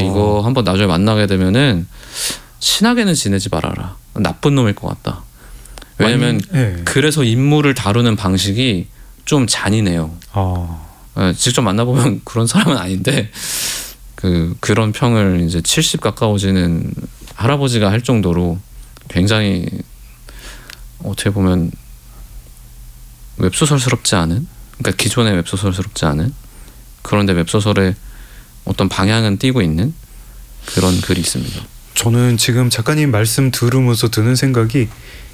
이거 한번 나중에 만나게 되면은 친하게는 지내지 말아라. 나쁜 놈일 것 같다. 왜냐면 그래서 인물을 다루는 방식이 좀 잔인해요. 직접 만나보면 그런 사람은 아닌데 그런 평을 이제 70 가까워지는 할아버지가 할 정도로 굉장히 어떻게 보면 웹소설스럽지 않은, 그러니까 기존의 웹소설스럽지 않은, 그런데 웹소설의 어떤 방향은 띄고 있는 그런 글이 있습니다. 저는 지금 작가님 말씀 들으면서 드는 생각이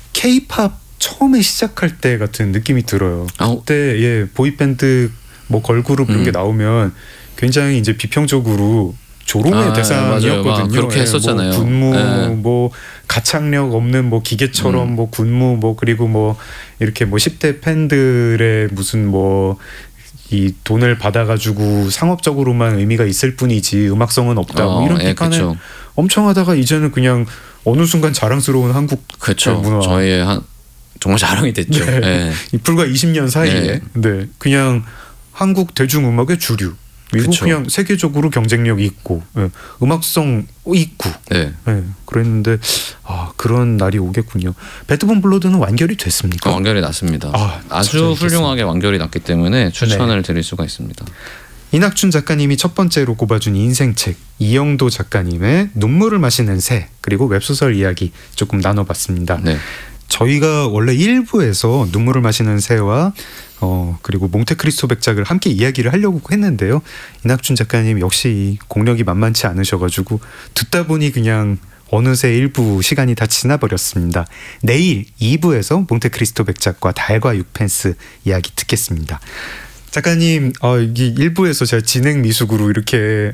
K-팝 처음에 시작할 때 같은 느낌이 들어요. 그때 보이밴드 뭐 걸그룹 이런 게 나오면 굉장히 이제 비평적으로 조롱의 대상이었거든요. 그렇게 했었잖아요. 뭐 군무, 뭐 가창력 없는 뭐 기계처럼 뭐 군무, 뭐 그리고 뭐 이렇게 뭐 10대 팬들의 무슨 뭐 이 돈을 받아가지고 상업적으로만 의미가 있을 뿐이지 음악성은 없다. 뭐 이런 비판을 엄청 하다가 이제는 그냥 어느 순간 자랑스러운 한국 문화. 저희의 정말 자랑이 됐죠. 불과 20년 사이에. 그냥 한국 대중음악의 주류. 그리고 그냥 세계적으로 경쟁력이 있고 음악성 있고 그랬는데 그런 날이 오겠군요. 배드본 블러드는 완결이 됐습니까? 완결이 났습니다. 아주 훌륭하게 완결이 났기 때문에 추천을 드릴 수가 있습니다. 이낙준 작가님이 첫 번째로 꼽아준 인생책, 이영도 작가님의 눈물을 마시는 새, 그리고 웹소설 이야기 조금 나눠봤습니다. 저희가 원래 1부에서 눈물을 마시는 새와 그리고 몽테크리스토 백작을 함께 이야기를 하려고 했는데요. 이낙준 작가님 역시 공력이 만만치 않으셔가지고 듣다 보니 그냥 어느새 1부 시간이 다 지나버렸습니다. 내일 2부에서 몽테크리스토 백작과 달과 6펜스 이야기 듣겠습니다. 작가님, 이게 1부에서 제가 진행 미숙으로 이렇게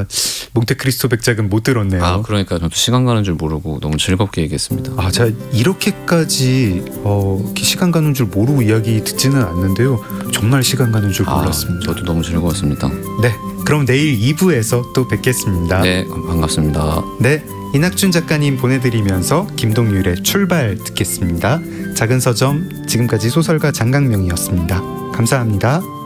몽테크리스토 백작은 못 들었네요. 그러니까 저도 시간 가는 줄 모르고 너무 즐겁게 얘기했습니다. 제가 이렇게까지 시간 가는 줄 모르고 이야기 듣지는 않는데요. 정말 시간 가는 줄 몰랐습니다. 저도 너무 즐거웠습니다. 네, 그럼 내일 2부에서 또 뵙겠습니다. 네, 반갑습니다. 네, 이낙준 작가님 보내드리면서 김동률의 출발 듣겠습니다. 작은 서점, 지금까지 소설가 장강명이었습니다. 감사합니다.